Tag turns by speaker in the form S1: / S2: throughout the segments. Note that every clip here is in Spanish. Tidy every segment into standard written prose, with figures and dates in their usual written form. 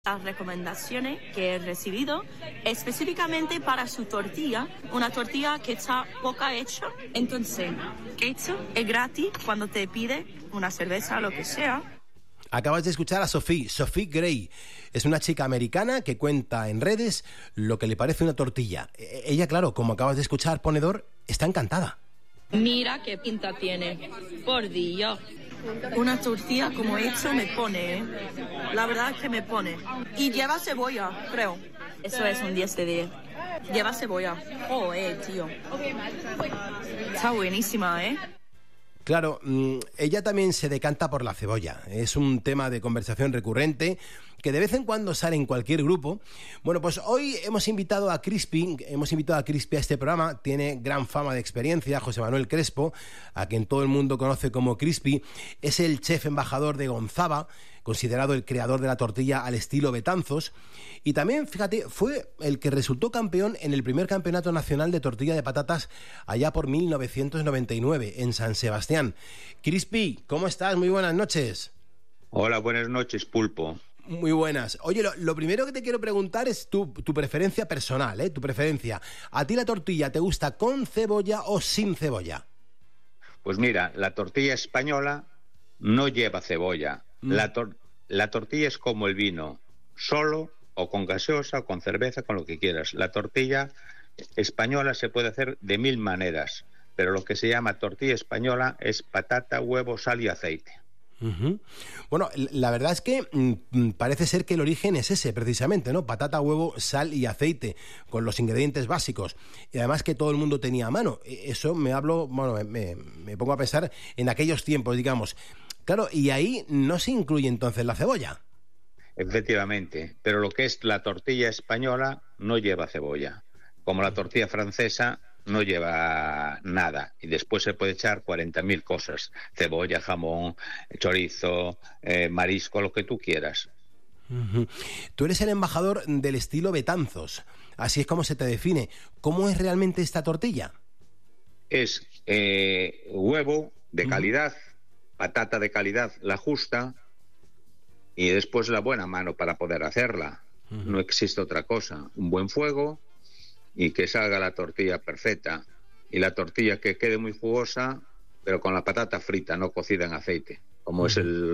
S1: Las recomendaciones que he recibido específicamente para su tortilla, una tortilla que está poca hecha. Entonces, ¿qué he hecho? Es gratis cuando te pide una cerveza o lo que sea.
S2: Acabas de escuchar a Sophie Gray. Es una chica americana que cuenta en redes lo que le parece una tortilla. Ella, claro, como acabas de escuchar, ponedor, está encantada.
S1: Mira qué pinta tiene, por Dios. Una tortilla como he hecho me pone, ¿eh? La verdad es que me pone. Y lleva cebolla, creo. Eso es un 10 de 10. Lleva cebolla. Tío. Está buenísima, ¿eh?
S2: Claro, ella también se decanta por la cebolla. Es un tema de conversación recurrente que de vez en cuando sale en cualquier grupo. Bueno, pues hoy hemos invitado a Crispy a este programa. Tiene gran fama de experiencia, José Manuel Crespo, a quien todo el mundo conoce como Crispy. Es el chef embajador de Gonzava, considerado el creador de la tortilla al estilo Betanzos. Y también, fíjate, fue el que resultó campeón en el primer campeonato nacional de tortilla de patatas allá por 1999 en San Sebastián. Crispy, ¿cómo estás? Muy buenas noches.
S3: Hola, buenas noches, Pulpo.
S2: Muy buenas. Oye, lo primero que te quiero preguntar es tu preferencia personal, ¿eh? Tu preferencia. ¿A ti la tortilla te gusta con cebolla o sin cebolla?
S3: Pues mira, la tortilla española no lleva cebolla. La tortilla es como el vino, solo o con gaseosa o con cerveza, con lo que quieras. La tortilla española se puede hacer de 1000 maneras, pero lo que se llama tortilla española es patata, huevo, sal y aceite.
S2: Uh-huh. Bueno, la verdad es que parece ser que el origen es ese, precisamente, ¿no? Patata, huevo, sal y aceite, con los ingredientes básicos. Y además que todo el mundo tenía a mano. Eso me pongo a pensar en aquellos tiempos, digamos. Claro, y ahí no se incluye entonces la cebolla.
S3: Efectivamente, pero lo que es la tortilla española no lleva cebolla. Como la tortilla francesa no lleva nada, y después se puede echar 40.000 cosas: cebolla, jamón, chorizo, marisco, lo que tú quieras.
S2: Uh-huh. Tú eres el embajador del estilo Betanzos, así es como se te define. ¿Cómo es realmente esta tortilla?
S3: Es huevo de calidad, patata de calidad, la justa, y después la buena mano para poder hacerla. Uh-huh. No existe otra cosa. Un buen fuego y que salga la tortilla perfecta, y la tortilla que quede muy jugosa, pero con la patata frita, no cocida en aceite, como es el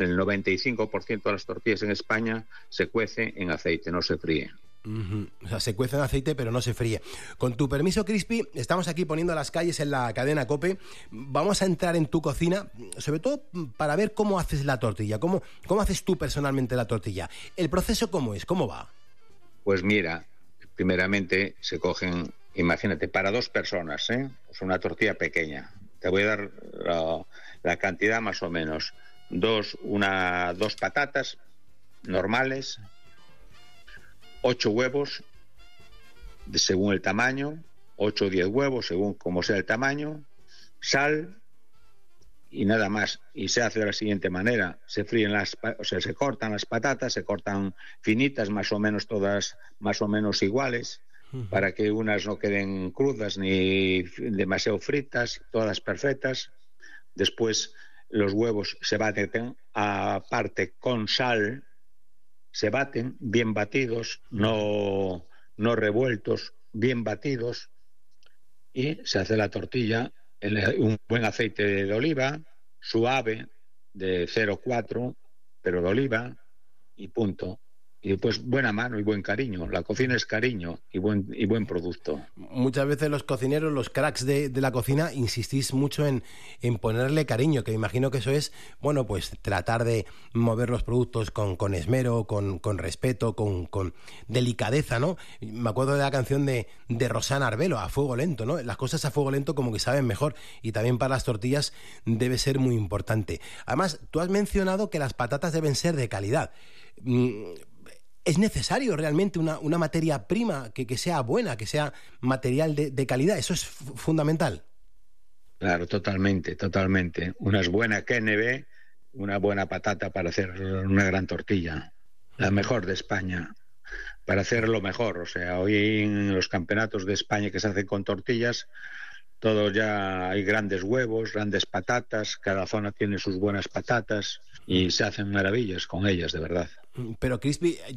S3: 95% de las tortillas en España se cuece en aceite, no se fríe.
S2: Uh-huh. O sea, se cuece en aceite pero no se fríe. Con tu permiso, Crispy, estamos aquí poniendo las calles en la cadena COPE. Vamos a entrar en tu cocina, sobre todo para ver cómo haces la tortilla, cómo haces tú personalmente la tortilla. ¿El proceso cómo es? ¿Cómo va?
S3: Pues mira, primeramente se cogen, imagínate, para 2 personas, es una tortilla pequeña. Te voy a dar la cantidad más o menos. 2 patatas normales, 8 huevos, según el tamaño, 8 o 10 huevos, según como sea el tamaño, sal y nada más. Y se hace de la siguiente manera: se fríen se cortan las patatas, se cortan finitas, más o menos todas más o menos iguales, para que unas no queden crudas ni demasiado fritas, todas perfectas. Después los huevos se baten aparte con sal, se baten bien batidos, no revueltos, bien batidos, y se hace la tortilla en un buen aceite de oliva, suave, de 0,4, pero de oliva, y punto. Y después buena mano y buen cariño. La cocina es cariño y buen producto.
S2: Muchas veces los cocineros, los cracks de la cocina, insistís mucho en ponerle cariño, que me imagino que eso es, bueno, pues tratar de mover los productos con esmero, con respeto, con delicadeza, ¿no? Me acuerdo de la canción de Rosana Arbelo, A Fuego Lento, ¿no? Las cosas a fuego lento como que saben mejor, y también para las tortillas debe ser muy importante. Además, tú has mencionado que las patatas deben ser de calidad. ¿Es necesario realmente una materia prima que sea buena, que sea material de calidad? Eso es fundamental.
S3: Claro, totalmente. Una es buena KNB, una buena patata para hacer una gran tortilla, la mejor de España, para hacer lo mejor. O sea, hoy en los campeonatos de España que se hacen con tortillas, Todo ya hay grandes huevos, grandes patatas, cada zona tiene sus buenas patatas y se hacen maravillas con ellas, de verdad.
S2: Pero Crispy,